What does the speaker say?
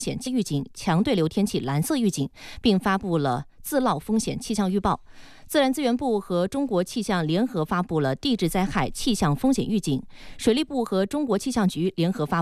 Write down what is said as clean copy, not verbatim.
险预警、强对流天气蓝色预警，并发布了自涝风险气象预报。自然资源部和中国气象联合发布了地质灾害气象风险预警，水利部和中国气象局联合发布